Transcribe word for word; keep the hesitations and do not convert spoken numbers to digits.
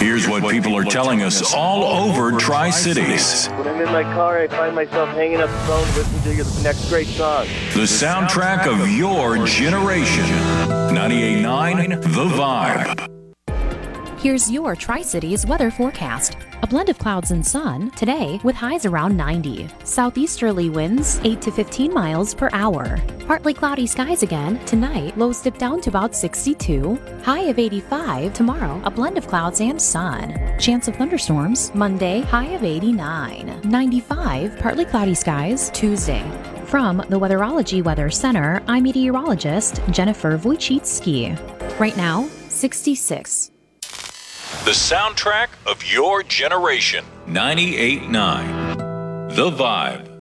Here's what people are telling us all over Tri-Cities. When I'm in my car, I find myself hanging up the phone listening to your next great song. The soundtrack of your generation. ninety-eight point nine The Vibe. Here's your Tri-Cities weather forecast. A blend of clouds and sun today with highs around ninety. Southeasterly winds eight to fifteen miles per hour. Partly cloudy skies again tonight. Lows dip down to about sixty-two. High of eighty-five. Tomorrow, a blend of clouds and sun. Chance of thunderstorms Monday, high of eighty-nine. ninety-five. Partly cloudy skies Tuesday. From the Weatherology Weather Center, I'm meteorologist Jennifer Wojcicki. Right now, sixty-six. The soundtrack of your generation. ninety-eight point nine The Vibe.